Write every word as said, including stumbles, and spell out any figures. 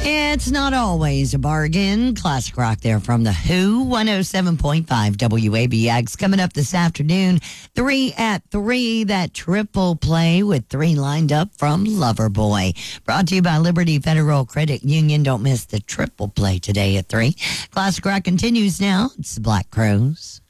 It's not always a bargain. Classic rock there from The Who, one oh seven point five W A B X. Coming up this afternoon, three at three, that triple play with three lined up from Loverboy. Brought to you by Liberty Federal Credit Union. Don't miss the triple play today at three. Classic rock continues now. It's the Black Crowes.